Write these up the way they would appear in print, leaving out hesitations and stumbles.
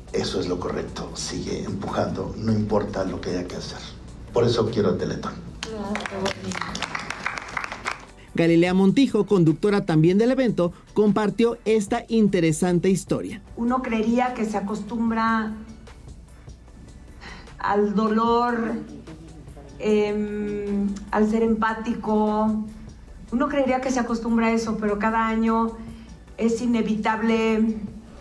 eso es lo correcto, sigue empujando, no importa lo que haya que hacer. Por eso quiero Teletón. Galilea Montijo, conductora también del evento, compartió esta interesante historia. Uno creería que se acostumbra al dolor, al ser empático. Uno creería que se acostumbra a eso, pero cada año es inevitable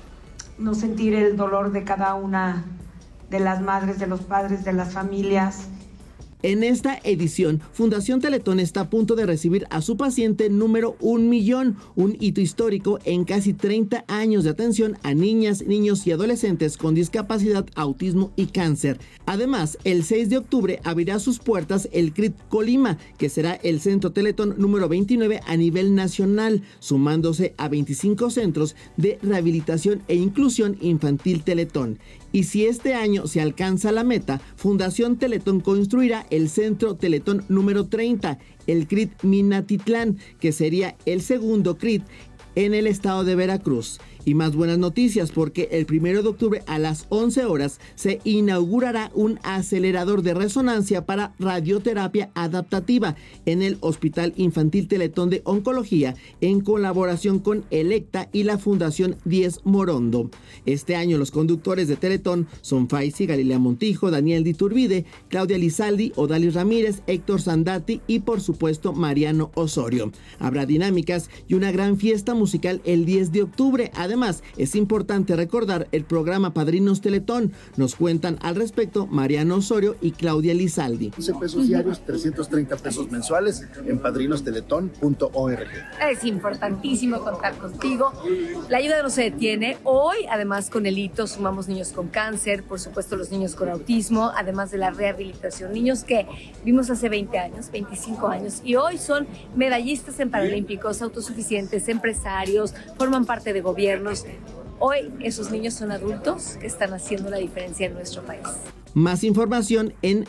no sentir el dolor de cada una de las madres, de los padres, de las familias. En esta edición, Fundación Teletón está a punto de recibir a su paciente número 1,000,000, un hito histórico en casi 30 años de atención a niñas, niños y adolescentes con discapacidad, autismo y cáncer. Además, el 6 de octubre abrirá sus puertas el CRIT Colima, que será el Centro Teletón número 29 a nivel nacional, sumándose a 25 centros de rehabilitación e inclusión infantil Teletón. Y si este año se alcanza la meta, Fundación Teletón construirá el Centro Teletón número 30, el CRIT Minatitlán, que sería el segundo CRIT en el estado de Veracruz. Y más buenas noticias, porque el 1 de octubre a las 11 horas se inaugurará un acelerador de resonancia para radioterapia adaptativa en el Hospital Infantil Teletón de Oncología, en colaboración con Electa y la Fundación 10 Morondo. Este año los conductores de Teletón son Faisy, Galilea Montijo, Daniel Diturbide, Claudia Lizaldi, Odalis Ramírez, Héctor Sandati y por supuesto Mariano Osorio. Habrá dinámicas y una gran fiesta musical el 10 de octubre. Además, es importante recordar el programa Padrinos Teletón. Nos cuentan al respecto Mariano Osorio y Claudia Lizaldi. 11 pesos diarios, 330 pesos mensuales en padrinosteletón.org. Es importantísimo contar contigo. La ayuda no se detiene. Hoy, además, con el hito sumamos niños con cáncer, por supuesto los niños con autismo, además de la rehabilitación. Niños que vimos hace 20 años, 25 años y hoy son medallistas en Paralímpicos, autosuficientes, empresarios, forman parte de gobiernos. Hoy esos niños son adultos que están haciendo la diferencia en nuestro país. Más información en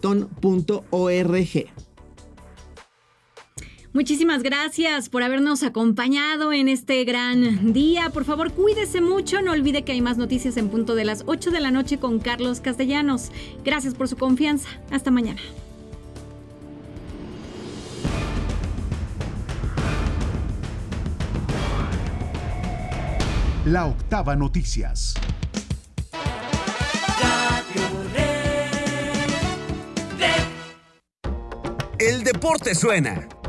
teletón.org. Muchísimas gracias por habernos acompañado en este gran día. Por favor, cuídese mucho. No olvide que hay más noticias en punto de las 8 de la noche con Carlos Castellanos. Gracias por su confianza. Hasta mañana. La Octava Noticias. El deporte suena